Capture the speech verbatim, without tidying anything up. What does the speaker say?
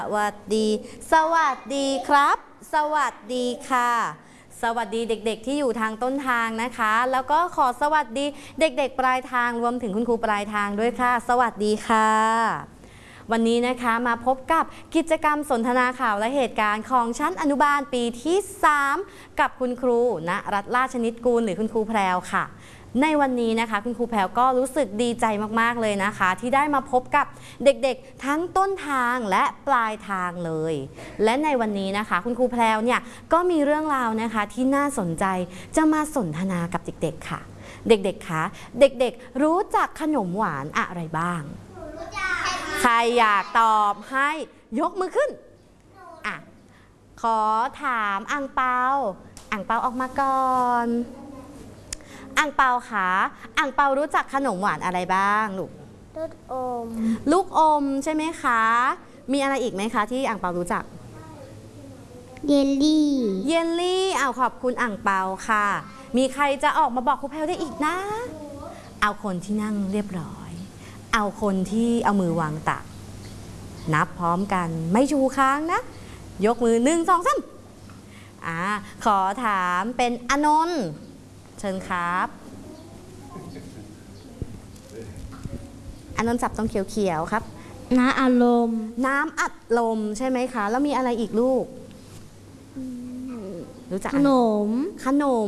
สวัสดีสวัสดีครับสวัสดีค่ะสวัสดีเด็กๆที่อยู่ทางต้นทางนะคะแล้วก็ขอสวัสดีเด็กๆปลายทางรวมถึงคุณครูปลายทางด้วยค่ะสวัสดีค่ะวันนี้นะคะมาพบกับกิจกรรมสนทนาข่าวและเหตุการณ์ของชั้นอนุบาลปีที่สามกับคุณครูณรัตน์ราชนิตกูลหรือคุณครูแพรวค่ะในวันนี้นะคะคุณครูแพรวก็รู้สึกดีใจมากๆเลยนะคะที่ได้มาพบกับเด็กๆทั้งต้นทางและปลายทางเลยและในวันนี้นะคะคุณครูแพรวเนี่ยก็มีเรื่องราวนะคะที่น่าสนใจจะมาสนทนากับเด็กๆค่ะเด็กๆคะเด็กๆรู้จักขนมหวานอะไรบ้างใครอยากตอบให้ยกมือขึ้นอ่ะขอถามอังเปาอังเปาออกมาก่อนอังเปาคะอังเปารู้จักขนมหวานอะไรบ้างลูกลูกอมลูกอมใช่ไหมคะมีอะไรอีกไหมคะที่อังเปารู้จักเยลลี่เยลลี่เอาขอบคุณอังเปาค่ะมีใครจะออกมาบอกครูแพรวได้อีกนะเอาคนที่นั่งเรียบร้อยเอาคนที่เอามือวางตักนับพร้อมกันไม่ชูค้างนะยกมือหนึ่งสองสามอ่าขอถามเป็นอนนท์เชิญครับอนนท์จับตรงเขียวๆครับน้ำอารมณ์น้ำอัดลมใช่ไหมคะแล้วมีอะไรอีกลูกรู้จักขนมขนม